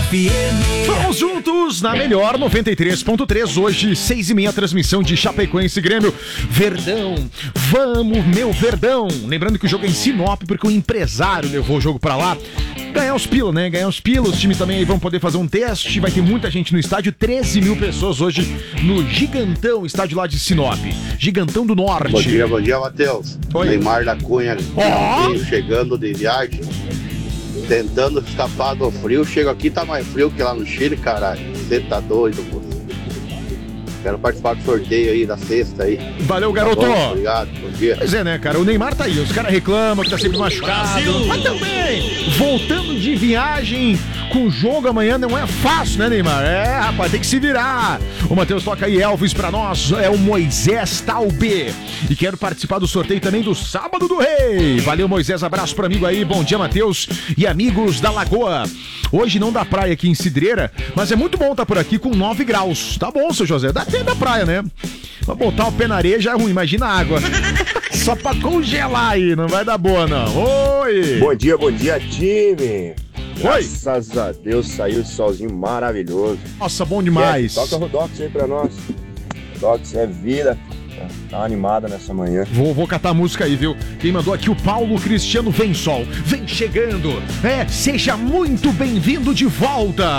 FM. Vamos juntos na melhor 93.3, hoje 6h30, transmissão de Chapecoense e Grêmio. Verdão, vamos meu Verdão. Lembrando que o jogo é em Sinop, porque o empresário levou o jogo pra lá. Ganhar os pila, né? Ganhar os pila. Os times também aí vão poder fazer um teste. Vai ter muita gente no estádio. 13 mil pessoas hoje no Gigantão, estádio lá de Sinop. Gigantão do Norte. Bom dia, Matheus. Oi. Neymar da Cunha, chegando de viagem, tentando escapar do frio. Chego aqui, tá mais frio que lá no Chile, caralho. Você tá doido, pô. Quero participar do sorteio aí da sexta aí. Valeu, garoto. Tá bom, obrigado, bom dia. Pois é, né, cara? O Neymar tá aí. Os caras reclamam que tá sempre machucado. Brasil! Mas também, voltando de viagem com jogo amanhã não é fácil, né, Neymar? É, rapaz, tem que se virar. O Matheus toca aí Elvis pra nós. É o Moisés Taube. E quero participar do sorteio também do Sábado do Rei. Valeu, Moisés. Abraço pro amigo aí. Bom dia, Matheus e amigos da Lagoa. Hoje não dá praia aqui em Cidreira, mas é muito bom estar por aqui com 9 graus. Tá bom, seu José? Dá até da praia, né? Pra botar o pé na areia já é ruim, imagina a água. Só pra congelar aí, não vai dar boa, não. Oi! Bom dia, time! Oi! Graças a Deus saiu esse solzinho maravilhoso. Nossa, bom demais. Toca o Rodox aí pra nós. Rodox é vida. Tá animada nessa manhã. Vou catar a música aí, viu? Quem mandou aqui o Paulo Cristiano Vem Sol. Vem chegando. Seja muito bem-vindo de volta.